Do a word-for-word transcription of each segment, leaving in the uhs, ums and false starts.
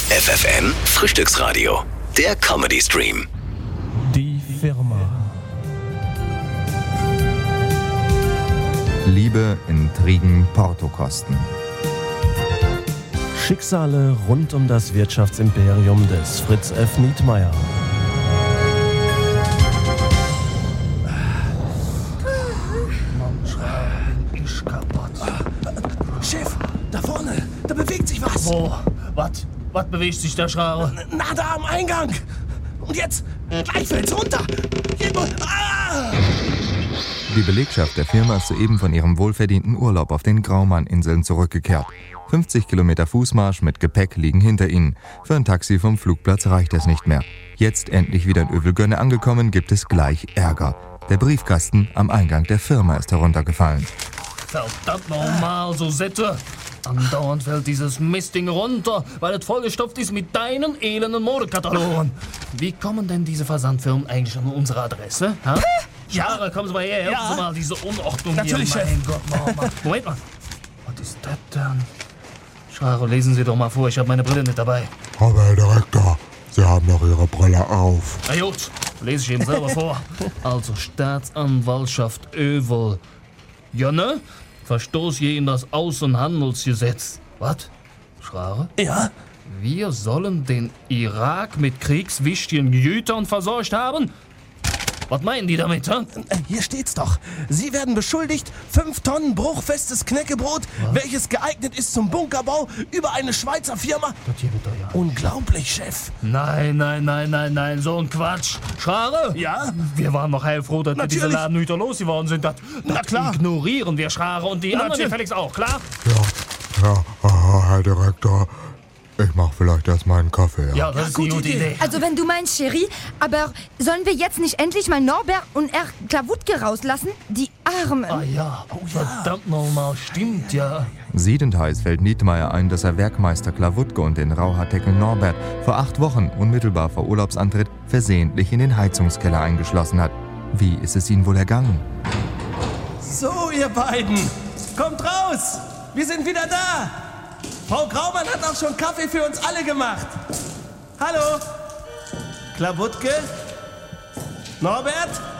F F N Frühstücksradio, der Comedy-Stream. Die Firma. Liebe, Intrigen, Portokosten. Schicksale rund um das Wirtschaftsimperium des Fritz F. Nietmeyer. Ich kaputt. Chef, da vorne, da bewegt sich was. Wo? Was? Was bewegt sich da, Schraube? Na, da am Eingang. Und jetzt, gleich fällt's runter. Hier, ah! Die Belegschaft der Firma ist soeben von ihrem wohlverdienten Urlaub auf den Graumann-Inseln zurückgekehrt. fünfzig Kilometer Fußmarsch mit Gepäck liegen hinter ihnen. Für ein Taxi vom Flugplatz reicht es nicht mehr. Jetzt endlich wieder in Övelgönne angekommen, gibt es gleich Ärger. Der Briefkasten am Eingang der Firma ist heruntergefallen. Verdammt nochmal, so Sette. Andauernd fällt dieses Mistding runter, weil es vollgestopft ist mit deinen elenden Modekatalogen. Wie kommen denn diese Versandfirmen eigentlich an unsere Adresse? Ha? Schare, kommen Sie mal her, helfen Ja. Sie mal diese Unordnung Natürlich, hier. Mein Gott, Mama. Moment mal. Was ist das denn? Schare, lesen Sie doch mal vor, ich habe meine Brille nicht dabei. Aber Herr Direktor, Sie haben doch Ihre Brille auf. Na gut, lese ich eben selber vor. Also Staatsanwaltschaft Övel. Ja, ne? Verstoß gegen das Außenhandelsgesetz. Was? Schrare? Ja? Wir sollen den Irak mit kriegswichtigen Gütern versorgt haben? Was meinen die damit, hä? Hier steht's doch. Sie werden beschuldigt, fünf Tonnen bruchfestes Knäckebrot, welches geeignet ist zum Bunkerbau, über eine Schweizer Firma. Das hier wird doch ja. Unglaublich, Chef. Nein, nein, nein, nein, nein, so ein Quatsch. Schrare? Ja? Wir waren noch heilfroh, dass wir Natürlich. diese Laden wieder losgeworden sind. Das, Na das klar. ignorieren wir, Schrare, und die anderen Natürlich. gefälligst auch, klar? Ja, ja, aha, Herr Direktor, ich mach vielleicht erstmal einen Kaffee. Ja? Ja, das ist eine gute gute Idee. Idee. Also wenn du meinst, Cherie, aber sollen wir jetzt nicht endlich mal Norbert und Herr Klawutke rauslassen? Die Armen. Ah ja, verdammt nochmal, stimmt ja. Siedend heiß fällt Nietmeyer ein, dass er Werkmeister Klawutke und den Rauhaardeckel Norbert vor acht Wochen, unmittelbar vor Urlaubsantritt, versehentlich in den Heizungskeller eingeschlossen hat. Wie ist es ihnen wohl ergangen? So, ihr beiden, kommt raus. Wir sind wieder da. Frau Graumann hat auch schon Kaffee für uns alle gemacht. Hallo? Klawutke? Norbert?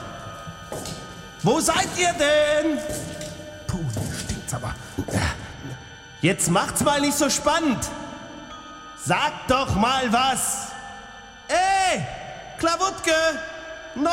Wo seid ihr denn? Puh, hier stinkt's aber. Jetzt macht's mal nicht so spannend. Sagt doch mal was. Ey, Klawutke!